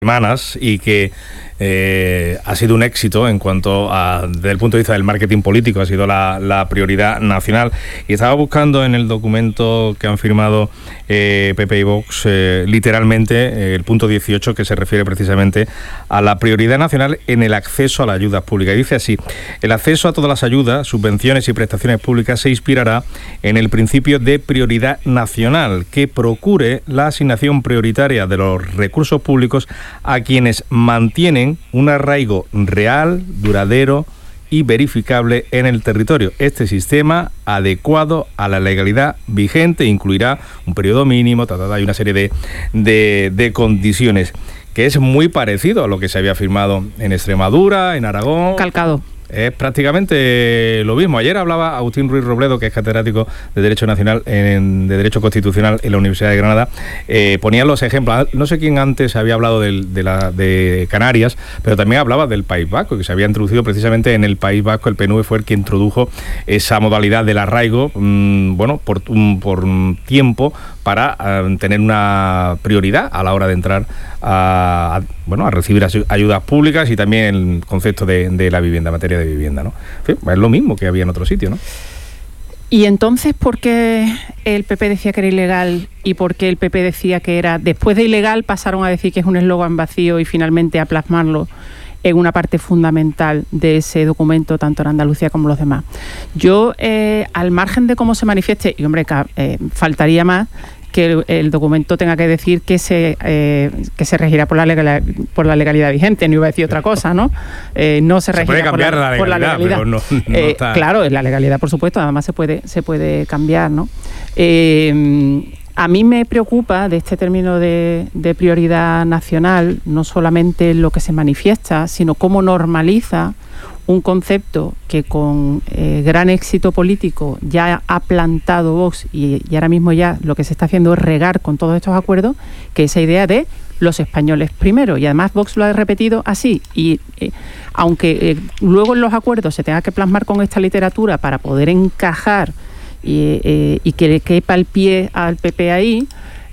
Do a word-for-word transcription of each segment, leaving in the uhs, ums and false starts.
semanas y que eh, ha sido un éxito en cuanto a, desde el punto de vista del marketing político, ha sido la, la prioridad nacional. Y estaba buscando en el documento que han firmado eh, P P y Vox, eh, literalmente, eh, el punto dieciocho, que se refiere precisamente a la prioridad nacional en el acceso a las ayudas públicas. Y dice así: el acceso a todas las ayudas, subvenciones y prestaciones públicas se inspirará en el principio de prioridad nacional, que procure la asignación prioritaria de los recursos públicos a quienes mantienen un arraigo real, duradero y verificable en el territorio. Este sistema, adecuado a la legalidad vigente, incluirá un periodo mínimo, ta, ta, ta, y una serie de, de, de condiciones, que es muy parecido a lo que se había firmado en Extremadura, en Aragón. Calcado. Es prácticamente lo mismo. Ayer hablaba Agustín Ruiz Robledo, que es catedrático de Derecho Nacional, en, de Derecho Constitucional en la Universidad de Granada. Eh, ponía los ejemplos. No sé quién antes había hablado de, de, la, de Canarias, pero también hablaba del País Vasco, que se había introducido precisamente en el País Vasco. El P N V fue el que introdujo esa modalidad del arraigo, mmm, bueno, por, um, por un tiempo, para uh, tener una prioridad a la hora de entrar a, a, bueno, a recibir ayudas públicas, y también el concepto de, de la vivienda, materia de vivienda, ¿no? En fin, es lo mismo que había en otro sitio, ¿no? Y entonces, ¿por qué el P P decía que era ilegal y por qué el P P decía que era, después de ilegal, pasaron a decir que es un eslogan vacío y finalmente a plasmarlo en una parte fundamental de ese documento, tanto en Andalucía como los demás? Yo, eh, al margen de cómo se manifieste, y hombre, eh, faltaría más que el, el documento tenga que decir que se eh, que se regirá por la legalidad, por la legalidad vigente, no iba a decir otra cosa, ¿no? Eh, no se regirá se puede cambiar por, la, la por la legalidad. Pero no, no eh, está... Claro, la legalidad, por supuesto, además se puede, se puede cambiar, ¿no? Eh, a mí me preocupa de este término de, de prioridad nacional no solamente lo que se manifiesta, sino cómo normaliza un concepto que con eh, gran éxito político ya ha plantado Vox, y, y ahora mismo ya lo que se está haciendo es regar con todos estos acuerdos, que esa idea de los españoles primero. Y además Vox lo ha repetido así, y eh, aunque eh, luego en los acuerdos se tenga que plasmar con esta literatura para poder encajar y, eh, y que le quepa el pie al P P ahí,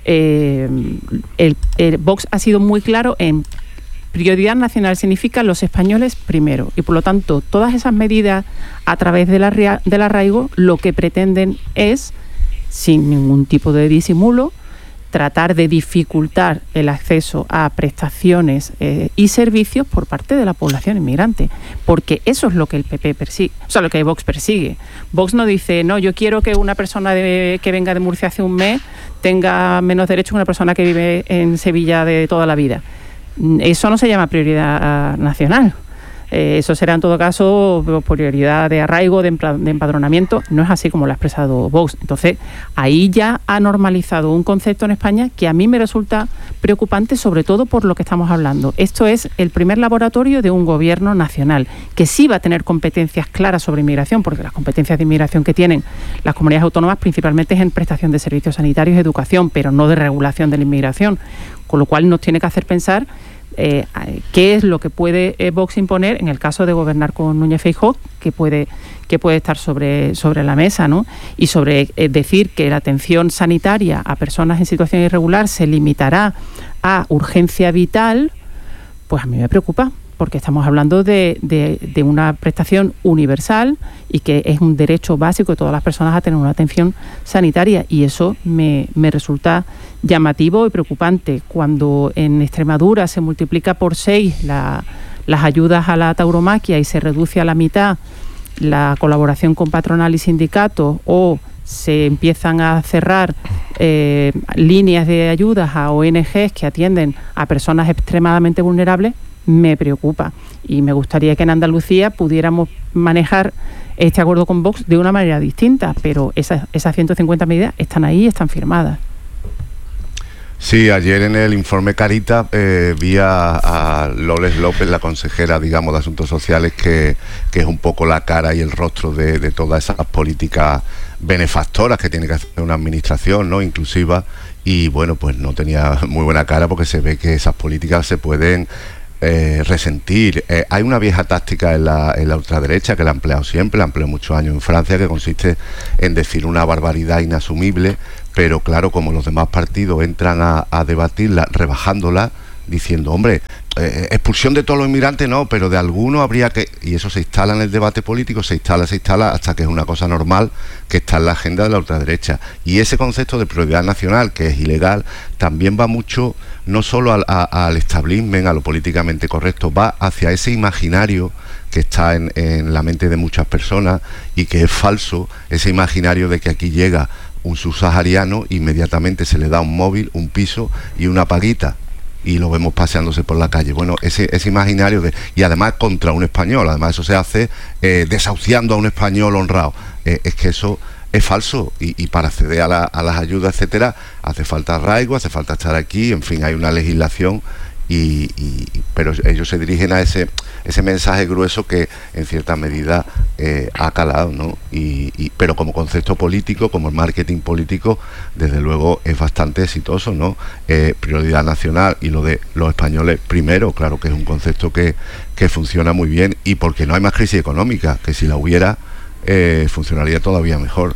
eh, el, el Vox ha sido muy claro en prioridad nacional significa los españoles primero, y por lo tanto todas esas medidas a través de la, del arraigo lo que pretenden es, sin ningún tipo de disimulo, tratar de dificultar el acceso a prestaciones eh, y servicios por parte de la población inmigrante, porque eso es lo que el P P persigue, o sea, lo que Vox persigue. Vox no dice, no, yo quiero que una persona de, que venga de Murcia hace un mes tenga menos derechos que una persona que vive en Sevilla de toda la vida. Eso no se llama prioridad nacional. Eh, eso será en todo caso prioridad de arraigo, de, de empadronamiento. No es así como lo ha expresado Vox. Entonces, ahí ya ha normalizado un concepto en España que a mí me resulta preocupante, sobre todo por lo que estamos hablando. Esto es el primer laboratorio de un gobierno nacional que sí va a tener competencias claras sobre inmigración, porque las competencias de inmigración que tienen las comunidades autónomas principalmente es en prestación de servicios sanitarios y educación, pero no de regulación de la inmigración. Con lo cual nos tiene que hacer pensar eh, qué es lo que puede eh, Vox imponer en el caso de gobernar con Núñez Feijóo, que puede, que puede estar sobre, sobre la mesa, ¿no? Y sobre eh, decir que la atención sanitaria a personas en situación irregular se limitará a urgencia vital, pues a mí me preocupa, porque estamos hablando de, de, de una prestación universal y que es un derecho básico de todas las personas a tener una atención sanitaria, y eso me, me resulta llamativo y preocupante. Cuando en Extremadura se multiplica por seis la, las ayudas a la tauromaquia y se reduce a la mitad la colaboración con patronal y sindicatos, o se empiezan a cerrar eh, líneas de ayudas a O N Ges que atienden a personas extremadamente vulnerables, me preocupa, y me gustaría que en Andalucía pudiéramos manejar este acuerdo con Vox de una manera distinta, pero esas, esas ciento cincuenta medidas están ahí, están firmadas. Sí, ayer en el informe Carita eh, vi a, a Loles López, la consejera, digamos, de Asuntos Sociales, que, que es un poco la cara y el rostro de, de todas esas políticas benefactoras que tiene que hacer una administración, ¿no?, inclusiva, y bueno, pues no tenía muy buena cara, porque se ve que esas políticas se pueden Eh, resentir. Eh, hay una vieja táctica en la, en la ultraderecha que la ha empleado siempre, la ha empleado muchos años en Francia, que consiste en decir una barbaridad inasumible, pero claro, como los demás partidos entran a, a debatirla rebajándola, diciendo, hombre, eh, expulsión de todos los inmigrantes no, pero de algunos habría que... Y eso se instala en el debate político, se instala, se instala, hasta que es una cosa normal que está en la agenda de la ultraderecha. Y ese concepto de prioridad nacional, que es ilegal, también va mucho, no solo al, a, al establishment, a lo políticamente correcto, va hacia ese imaginario que está en, en la mente de muchas personas y que es falso, ese imaginario de que aquí llega un subsahariano, inmediatamente se le da un móvil, un piso y una paguita y lo vemos paseándose por la calle. Bueno, ese, ese imaginario de, y además contra un español, además eso se hace eh, desahuciando a un español honrado, eh, es que eso es falso y, y para acceder a, la, a las ayudas, etcétera, hace falta arraigo, hace falta estar aquí, en fin, hay una legislación. Y, y, pero ellos se dirigen a ese ese mensaje grueso que en cierta medida eh, ha calado, ¿no? Y, y, pero como concepto político, como el marketing político, desde luego es bastante exitoso, ¿no? Eh, prioridad nacional y lo de los españoles primero, claro que es un concepto que, que funciona muy bien, y porque no hay más crisis económica, que si la hubiera eh, funcionaría todavía mejor.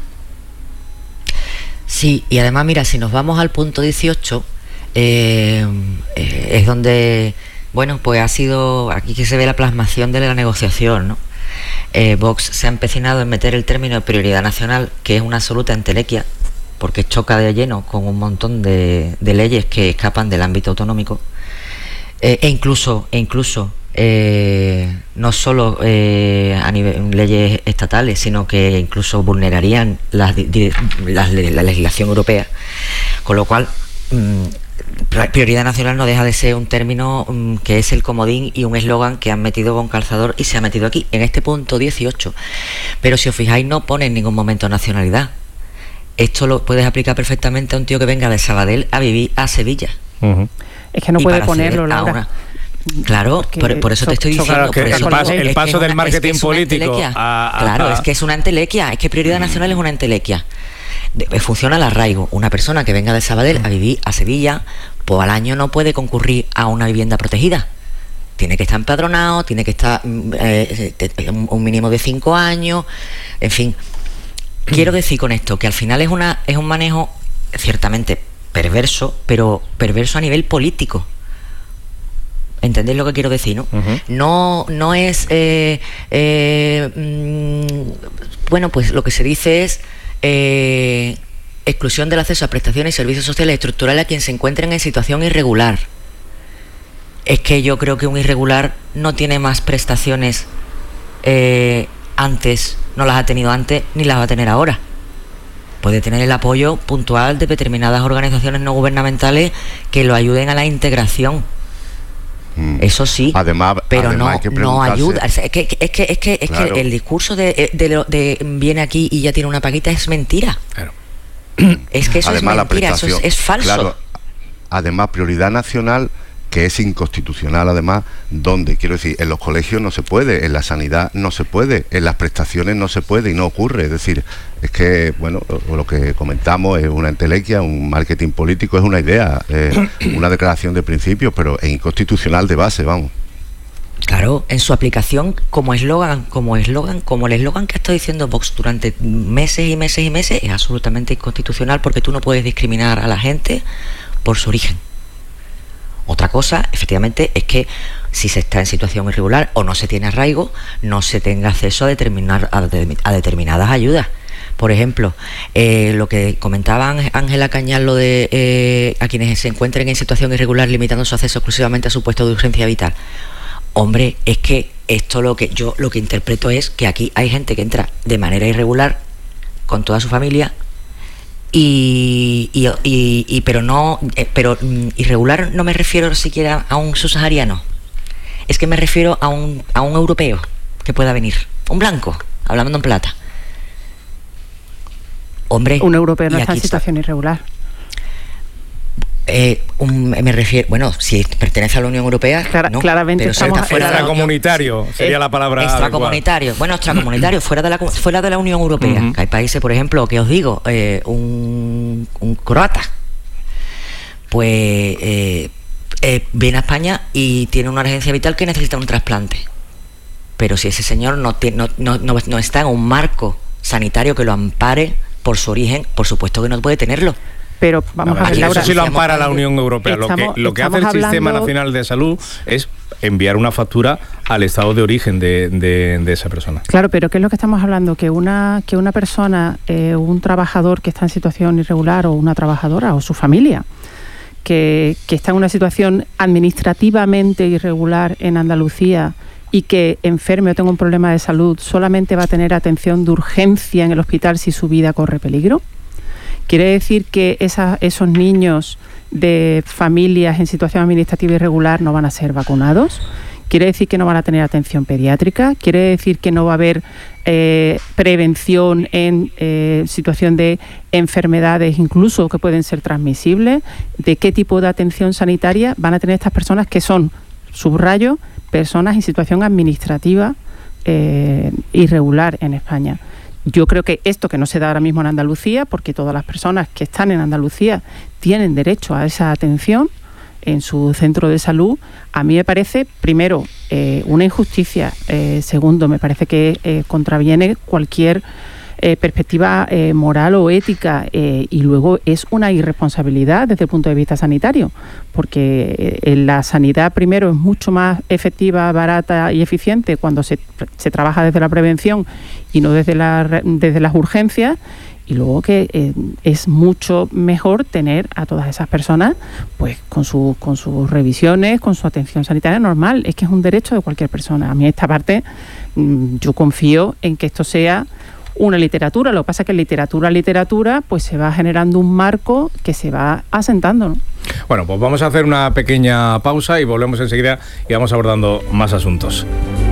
Sí, y además mira, si nos vamos al punto dieciocho, Eh, eh, es donde, bueno, pues ha sido aquí que se ve la plasmación de la negociación, ¿no? Eh, Vox se ha empecinado en meter el término de prioridad nacional, que es una absoluta entelequia, porque choca de lleno con un montón de, de leyes que escapan del ámbito autonómico, eh, e incluso, e incluso eh, no solo eh, a nivel leyes estatales, sino que incluso vulnerarían las, las, la legislación europea, con lo cual mmm, prioridad nacional no deja de ser un término um, que es el comodín y un eslogan que han metido con calzador y se ha metido aquí, en este punto dieciocho. Pero si os fijáis, no pone en ningún momento nacionalidad. Esto lo puedes aplicar perfectamente a un tío que venga de Sabadell a vivir a Sevilla. Uh-huh. Es que no y puede ponerlo, Laura. Una... Claro, por, por eso te estoy diciendo. Claro, que por eso el paso, es el paso una, del marketing es que político. A, a, claro, a... es que es una entelequia. Es que prioridad nacional es una entelequia. De, funciona el arraigo. Una persona que venga de Sabadell a vivir a Sevilla, pues al año no puede concurrir a una vivienda protegida. Tiene que estar empadronado, tiene que estar eh, un mínimo de cinco años, en fin. Quiero decir con esto que al final es una es un manejo ciertamente perverso, pero perverso a nivel político. ¿Entendéis lo que quiero decir, no? Uh-huh. No, no es eh, eh, mmm, bueno, pues lo que se dice es eh, exclusión del acceso a prestaciones y servicios sociales estructurales a quien se encuentren en situación irregular. Es que yo creo que un irregular no tiene más prestaciones eh, antes, no las ha tenido antes ni las va a tener ahora. Puede tener el apoyo puntual de determinadas organizaciones no gubernamentales que lo ayuden a la integración. Mm. Eso sí, además, pero además no, no ayuda. Es que, es que, es que, es claro. que el discurso de, de, de, de viene aquí y ya tiene una paguita es mentira. Claro. Es que eso además, es mentira, eso es, es falso. Claro. Además, prioridad nacional, que es inconstitucional, además, donde, quiero decir, en los colegios no se puede, en la sanidad no se puede, en las prestaciones no se puede y no ocurre. Es decir, es que, bueno, lo, lo que comentamos es una entelequia, un marketing político, es una idea, eh, una declaración de principios, pero es inconstitucional de base, vamos. Claro, en su aplicación como eslogan, como eslogan, como el eslogan que está diciendo Vox durante meses y meses y meses, es absolutamente inconstitucional porque tú no puedes discriminar a la gente por su origen. Otra cosa, efectivamente, es que si se está en situación irregular o no se tiene arraigo, no se tenga acceso a, determinar, a, de, a determinadas ayudas. Por ejemplo, eh, lo que comentaba Ángela Cañal, lo de eh, a quienes se encuentren en situación irregular limitando su acceso exclusivamente a su puesto de urgencia vital. Hombre, es que esto lo que yo lo que interpreto es que aquí hay gente que entra de manera irregular con toda su familia. Y, y, y, y pero no eh, pero mm, irregular no me refiero siquiera a un subsahariano, es que me refiero a un a un europeo que pueda venir, un blanco, hablando en plata. Hombre, un europeo no está en situación está. irregular. Eh, un, me refiero, bueno, si pertenece a la Unión Europea, Clara, no, claramente pero estamos está fuera extracomunitario, sería eh, la palabra extracomunitario, adecuada. Bueno, extracomunitario, fuera de la fuera de la Unión Europea. Uh-huh. Hay países, por ejemplo, que os digo, eh, un, un croata, pues eh, eh, viene a España y tiene una urgencia vital que necesita un trasplante. Pero si ese señor no, no, no, no, no está en un marco sanitario que lo ampare por su origen, por supuesto que no puede tenerlo. Pero vamos no, a ver, Laura, eso sí lo ampara la Unión Europea. Estamos, lo que, lo que hace el hablando... Sistema Nacional de Salud es enviar una factura al estado de origen de, de, de esa persona. Claro, pero ¿qué es lo que estamos hablando? Que una, que una persona, eh, un trabajador que está en situación irregular, o una trabajadora, o su familia, que, que está en una situación administrativamente irregular en Andalucía y que enferme o tenga un problema de salud, solamente va a tener atención de urgencia en el hospital si su vida corre peligro. ¿Quiere decir que esa, esos niños de familias en situación administrativa irregular no van a ser vacunados? ¿Quiere decir que no van a tener atención pediátrica? ¿Quiere decir que no va a haber eh, prevención en eh, situación de enfermedades incluso que pueden ser transmisibles? ¿De qué tipo de atención sanitaria van a tener estas personas que son, subrayo, personas en situación administrativa eh, irregular en España? Yo creo que esto que no se da ahora mismo en Andalucía, porque todas las personas que están en Andalucía tienen derecho a esa atención en su centro de salud, a mí me parece, primero, eh, una injusticia. Eh, segundo, me parece que eh, contraviene cualquier eh, perspectiva eh, moral o ética. Eh, y luego es una irresponsabilidad desde el punto de vista sanitario, porque eh, la sanidad, primero, es mucho más efectiva, barata y eficiente cuando se, se trabaja desde la prevención y no desde, la, desde las urgencias. Y luego que eh, es mucho mejor tener a todas esas personas pues con, su, con sus revisiones, con su atención sanitaria normal. Es que es un derecho de cualquier persona. A mí esta parte, mmm, yo confío en que esto sea una literatura. Lo que pasa es que literatura, literatura, pues se va generando un marco que se va asentando, ¿no? Bueno, pues vamos a hacer una pequeña pausa y volvemos enseguida y vamos abordando más asuntos.